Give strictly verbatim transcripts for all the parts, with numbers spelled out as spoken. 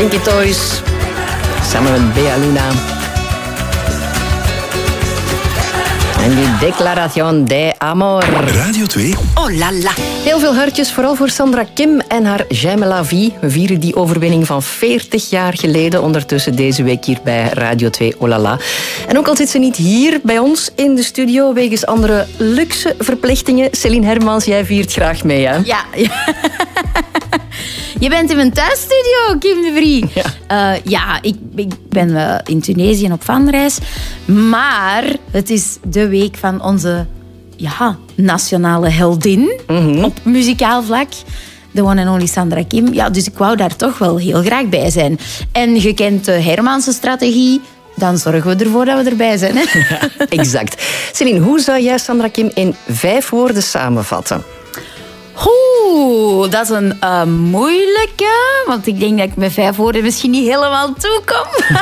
Dinky Toys. Samen met Bea Luna. En die Declaración de Amor. Radio twee. Oh la la. Heel veel hartjes, vooral voor Sandra Kim en haar J'aime la vie. We vieren die overwinning van veertig jaar geleden. Ondertussen deze week hier bij Radio twee. Oh la la. En ook al zit ze niet hier bij ons in de studio, wegens andere luxe verplichtingen. Céline Hermans, jij viert graag mee, hè? Ja. ja. Je bent in mijn thuisstudio, Kim de Vrie. Ja, uh, ja ik, ik ben uh, in Tunesië op vanreis. Maar het is de week van onze ja, nationale heldin mm-hmm. op muzikaal vlak. De one and only Sandra Kim. Ja, dus ik wou daar toch wel heel graag bij zijn. En je kent de Hermanse strategie. Dan zorgen we ervoor dat we erbij zijn. Hè? Ja, exact. Céline, hoe zou jij Sandra Kim in vijf woorden samenvatten? Oeh, dat is een uh, moeilijke. Want ik denk dat ik met vijf woorden misschien niet helemaal toekom.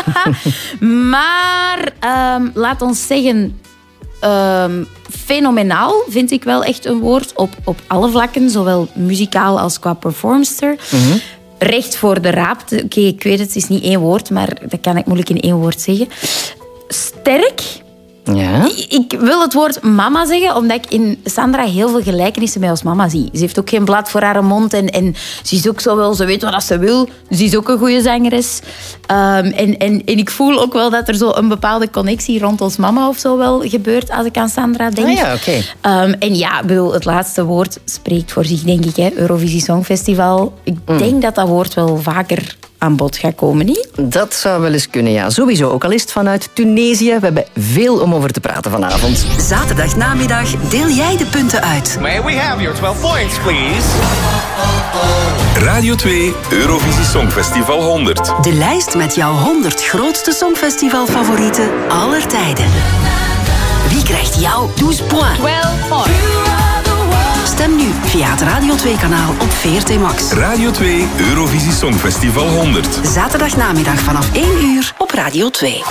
maar um, laat ons zeggen... Um, fenomenaal vind ik wel echt een woord. Op, op alle vlakken, zowel muzikaal als qua performster. Mm-hmm. Recht voor de raap. Oké, okay, ik weet het, het is niet één woord, maar dat kan ik moeilijk in één woord zeggen. Sterk. Ja. Ik wil het woord mama zeggen, omdat ik in Sandra heel veel gelijkenissen met ons mama zie. Ze heeft ook geen blad voor haar mond en, en ze is ook zo wel, ze weet wat ze wil. Ze is ook een goede zangeres. Um, en, en, en ik voel ook wel dat er zo een bepaalde connectie rond ons mama of zo wel gebeurt als ik aan Sandra denk. Ah ja, oké. Okay. Um, en ja, bedoel, het laatste woord spreekt voor zich, denk ik. Hè. Eurovisie Songfestival. Ik mm. denk dat dat woord wel vaker aan bod gaat komen, niet? Dat zou wel eens kunnen, ja. Sowieso, ook al is het vanuit Tunesië. We hebben veel om over te praten vanavond. Zaterdagnamiddag deel jij de punten uit. May we have your twelve points, please? Radio twee, Eurovisie Songfestival honderd. De lijst met jouw honderd grootste Songfestivalfavorieten aller tijden. Wie krijgt jouw twaalf points? twaalf points. Stem nu via het Radio twee-kanaal op V R T Max. Radio twee, Eurovisie Songfestival honderd. Zaterdagnamiddag vanaf één uur op Radio twee.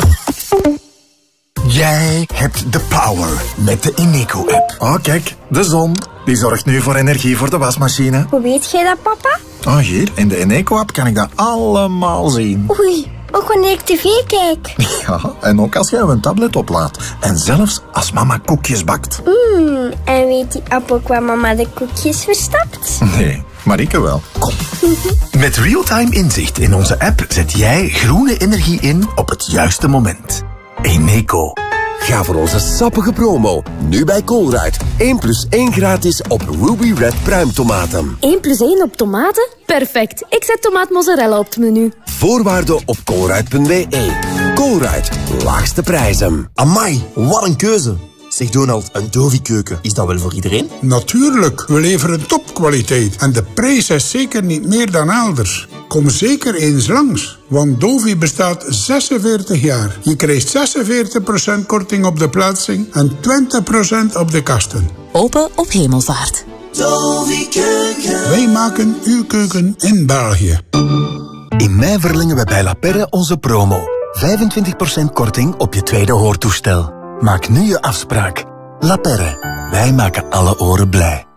Jij hebt de power met de Eneco-app. Oh, kijk, de zon. Die zorgt nu voor energie voor de wasmachine. Hoe weet jij dat, papa? Oh, hier, in de Eneco-app kan ik dat allemaal zien. Oei, ook wanneer ik tv kijk. Ja, en ook als jij een tablet oplaadt. En zelfs als mama koekjes bakt. Mm, en weet die app ook waar mama de koekjes verstapt? Nee, Marieke wel. Kom. Met real-time inzicht in onze app zet jij groene energie in op het juiste moment. Eneco. Ga voor onze sappige promo. Nu bij Colruyt. één plus één gratis op Ruby Red pruimtomaten. één plus één op tomaten? Perfect. Ik zet tomaat mozzarella op het menu. Voorwaarden op colruyt punt b e. Colruyt. Laagste prijzen. Amai, wat een keuze. Zeg Donald, een Dovi-keuken, is dat wel voor iedereen? Natuurlijk, we leveren topkwaliteit. En de prijs is zeker niet meer dan elders. Kom zeker eens langs, want Dovi bestaat zesenveertig jaar. Je krijgt zesenveertig procent korting op de plaatsing en twintig procent op de kasten. Open op Hemelvaart. Dovi-keuken. Wij maken uw keuken in België. In mei verlengen we bij La Perre onze promo. vijfentwintig procent korting op je tweede hoortoestel. Maak nu je afspraak. La Perre. Wij maken alle oren blij.